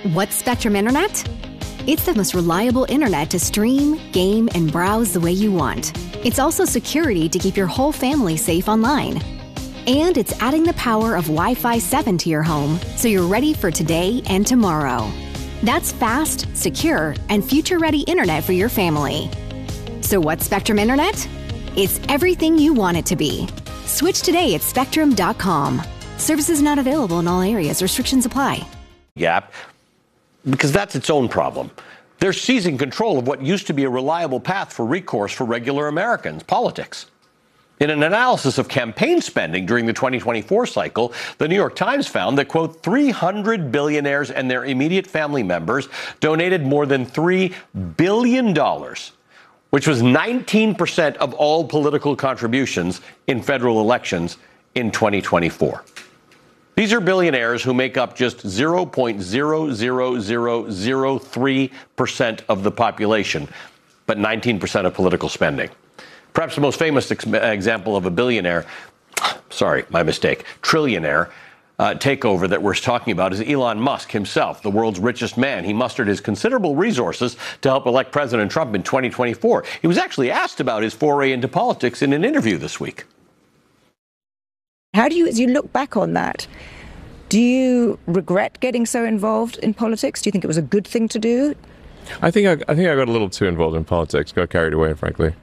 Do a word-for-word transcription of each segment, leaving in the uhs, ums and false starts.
What's Spectrum Internet? It's the most reliable internet to stream, game, and browse the way you want. It's also security to keep your whole family safe online. And it's adding the power of Wi-Fi seven to your home so you're ready for today and tomorrow. That's fast, secure, and future-ready internet for your family. So what's Spectrum Internet? It's everything you want it to be. Switch today at spectrum dot com. Services not available in all areas. Restrictions apply. Gap, because that's its own problem. They're seizing control of what used to be a reliable path for recourse for regular Americans, politics. In an analysis of campaign spending during the twenty twenty-four cycle, the New York Times found that, quote, three hundred billionaires and their immediate family members donated more than three billion dollars, which was nineteen percent of all political contributions in federal elections in twenty twenty-four. These are billionaires who make up just zero point zero zero zero zero three percent of the population, but nineteen percent of political spending. Perhaps the most famous ex- example of a billionaire, sorry, my mistake, trillionaire uh, takeover that we're talking about is Elon Musk himself, the world's richest man. He mustered his considerable resources to help elect President Trump in twenty twenty-four. He was actually asked about his foray into politics in an interview this week. How do you, as you look back on that, do you regret getting so involved in politics? Do you think it was a good thing to do? I think I, I think I got a little too involved in politics, got carried away, frankly.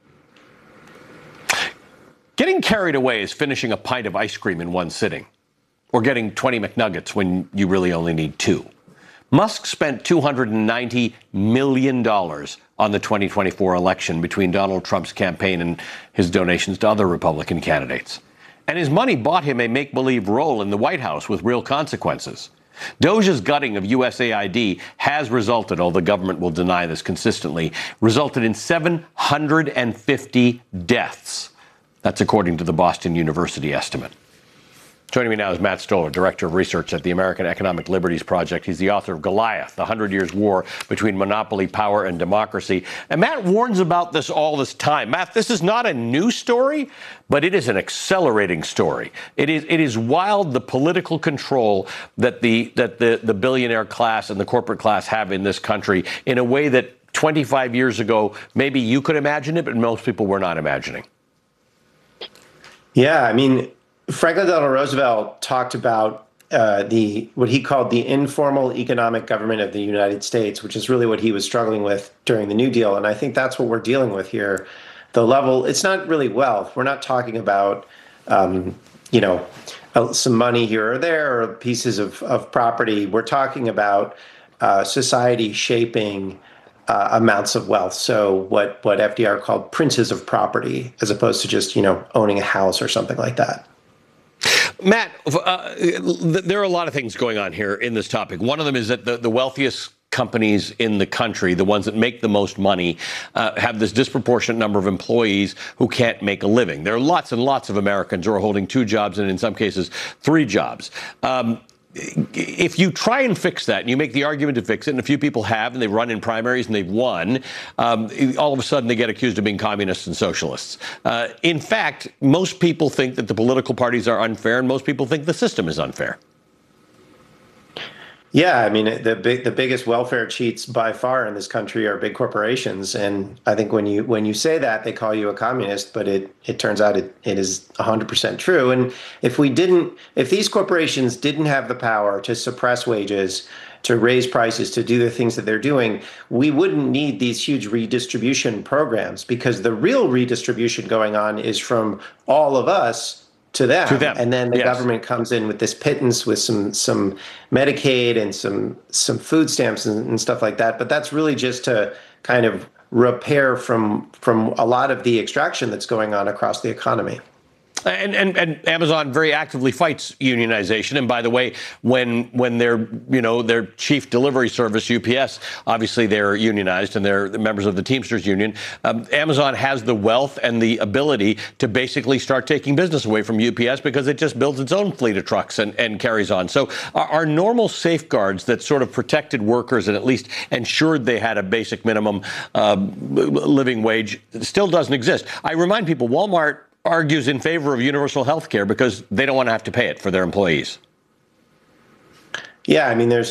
Getting carried away is finishing a pint of ice cream in one sitting, or getting twenty McNuggets when you really only need two. Musk spent two hundred ninety million dollars on the twenty twenty-four election between Donald Trump's campaign and his donations to other Republican candidates. And his money bought him a make-believe role in the White House with real consequences. Doge's gutting of U S A I D has resulted, although the government will deny this consistently, resulted in seven hundred fifty deaths. That's according to the Boston University estimate. Joining me now is Matt Stoller, Director of Research at the American Economic Liberties Project. He's the author of Goliath, the Hundred Years' War Between Monopoly, Power, and Democracy. And Matt warns about this all this time. Matt, this is not a new story, but it is an accelerating story. It is it is wild, the political control that the that the, the billionaire class and the corporate class have in this country in a way that twenty-five years ago, maybe you could imagine it, but most people were not imagining. Yeah, I mean, Franklin Delano Roosevelt talked about uh, the what he called the informal economic government of the United States, which is really what he was struggling with during the New Deal. And I think that's what we're dealing with here. The level, it's not really wealth. We're not talking about, um, you know, some money here or there or pieces of, of property. We're talking about uh, society shaping Uh, amounts of wealth. So what, what F D R called princes of property, as opposed to just, you know, owning a house or something like that. Matt, uh, there are a lot of things going on here in this topic. One of them is that the, the wealthiest companies in the country, the ones that make the most money, uh, have this disproportionate number of employees who can't make a living. There are lots and lots of Americans who are holding two jobs and in some cases three jobs. Um, If you try and fix that, and you make the argument to fix it, and a few people have, and they've run in primaries and they've won, um, all of a sudden they get accused of being communists and socialists. Uh, in fact, most people think that the political parties are unfair, and most people think the system is unfair. Yeah, I mean, the big, the biggest welfare cheats by far in this country are big corporations, and I think when you when you say that, they call you a communist, but it it turns out it, it is one hundred percent true. And if we didn't, if these corporations didn't have the power to suppress wages, to raise prices, to do the things that they're doing, we wouldn't need these huge redistribution programs, because the real redistribution going on is from all of us to them. To them. And then the Yes. government comes in with this pittance, with some some Medicaid and some some food stamps and, and stuff like that. But that's really just to kind of repair from from a lot of the extraction that's going on across the economy. And, and and Amazon very actively fights unionization. And by the way, when when their you know their chief delivery service U P S, obviously they're unionized and they're members of the Teamsters Union. Um, Amazon has the wealth and the ability to basically start taking business away from U P S because it just builds its own fleet of trucks and, and carries on. So our, our normal safeguards that sort of protected workers and at least ensured they had a basic minimum uh, living wage still doesn't exist. I remind people, Walmart argues in favor of universal health care because they don't want to have to pay it for their employees. Yeah, I mean, there's